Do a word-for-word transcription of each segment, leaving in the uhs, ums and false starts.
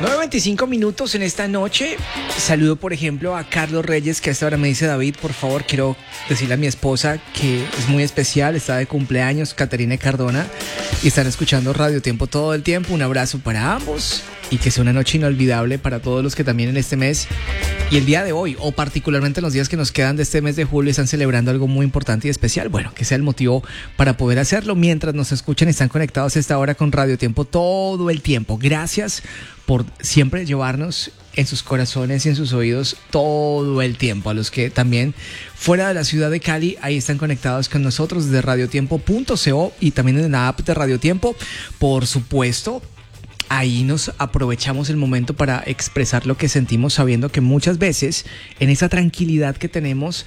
nueve veinticinco minutos en esta noche. Saludo, por ejemplo, a Carlos Reyes, que a esta hora me dice: David, por favor, quiero decirle a mi esposa que es muy especial, está de cumpleaños, Caterina Cardona, y están escuchando Radio Tiempo todo el tiempo. Un abrazo para ambos y que sea una noche inolvidable para todos los que también en este mes y el día de hoy, o particularmente en los días que nos quedan de este mes de julio, están celebrando algo muy importante y especial. Bueno, que sea el motivo para poder hacerlo mientras nos escuchan y están conectados a esta hora con Radio Tiempo todo el tiempo. Gracias por siempre llevarnos en sus corazones y en sus oídos todo el tiempo. A los que también fuera de la ciudad de Cali, ahí están conectados con nosotros desde radiotiempo punto co y también en la app de Radio Tiempo. Por supuesto, ahí nos aprovechamos el momento para expresar lo que sentimos, sabiendo que muchas veces en esa tranquilidad que tenemos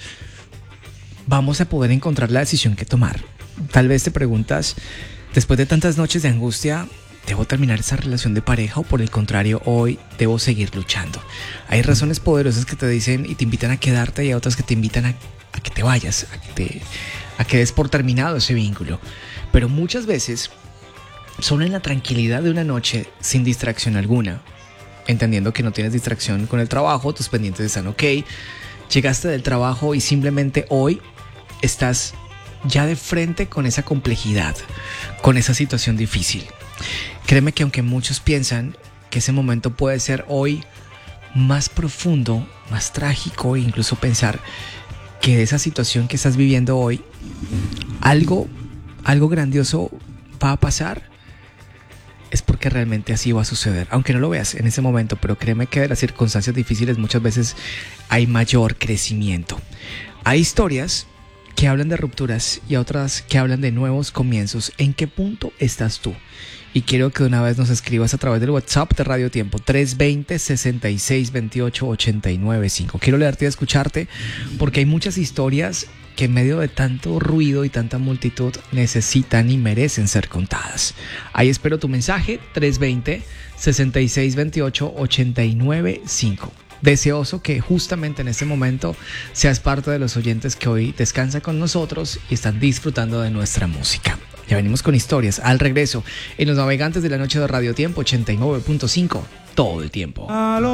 vamos a poder encontrar la decisión que tomar. Tal vez te preguntas, después de tantas noches de angustia, ¿debo terminar esa relación de pareja o por el contrario hoy debo seguir luchando? Hay razones poderosas que te dicen y te invitan a quedarte, y hay otras que te invitan a, a que te vayas, a que, te, a que des por terminado ese vínculo. Pero muchas veces, solo en la tranquilidad de una noche sin distracción alguna, entendiendo que no tienes distracción con el trabajo, tus pendientes están ok, llegaste del trabajo y simplemente hoy estás ya de frente con esa complejidad, con esa situación difícil. Créeme que aunque muchos piensan que ese momento puede ser hoy más profundo, más trágico, e incluso pensar que de esa situación que estás viviendo hoy, algo, algo grandioso va a pasar, es porque realmente así va a suceder, aunque no lo veas en ese momento. Pero créeme que de las circunstancias difíciles muchas veces hay mayor crecimiento. Hay historias que hablan de rupturas y otras que hablan de nuevos comienzos. ¿En qué punto estás tú? Y quiero que de una vez nos escribas a través del WhatsApp de Radio Tiempo, tres veinte, sesenta y seis veintiocho, ochenta y nueve cinco. Quiero leerte y escucharte porque hay muchas historias que en medio de tanto ruido y tanta multitud necesitan y merecen ser contadas. Ahí espero tu mensaje, tres veinte, sesenta y seis veintiocho, ochenta y nueve cinco. Deseoso que justamente en este momento seas parte de los oyentes que hoy descansan con nosotros y están disfrutando de nuestra música. Ya venimos con historias al regreso en Los Navegantes de la Noche de Radio Tiempo ochenta y nueve punto cinco todo el tiempo.